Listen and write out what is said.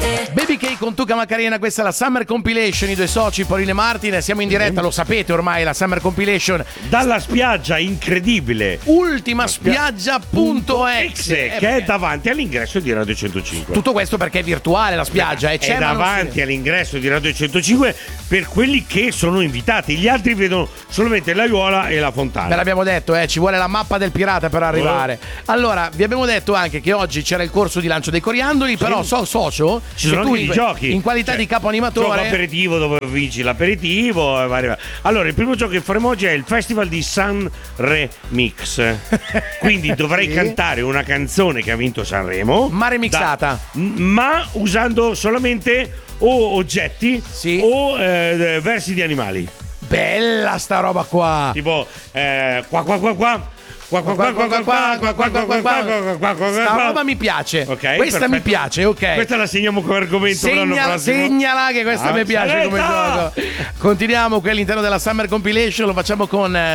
Baby K con Tuca Macarena, questa è la Summer Compilation, i due soci Paolino e Martin, siamo in diretta, lo sapete ormai, la Summer Compilation dalla spiaggia incredibile ultimaspiaggia.exe che è davanti all'ingresso di Radio 105. Tutto questo perché è virtuale la spiaggia e c'è è davanti all'ingresso di Radio 105 per quelli che sono invitati, gli altri vedono solamente l'aiuola e la fontana. Ve l'abbiamo detto, ci vuole la mappa del pirata per arrivare. Allora, vi abbiamo detto anche che oggi c'era il corso di lancio dei coriandoli, però socio, ci sono anche i giochi in qualità di capo animatore. Gioco aperitivo dove vinci l'aperitivo. Allora, il primo gioco che faremo oggi è il Festival di San Remix. Quindi dovrei cantare una canzone che ha vinto Sanremo, ma remixata, ma usando solamente o oggetti o versi di animali. Bella sta roba qua. Tipo qua qua qua qua. Sta roba mi piace. Okay, questa perfetto. Mi piace, ok. Questa la segniamo come argomento. Segnala che questa mi piace come gioco. Continuiamo qui all'interno della Summer Compilation. Lo facciamo con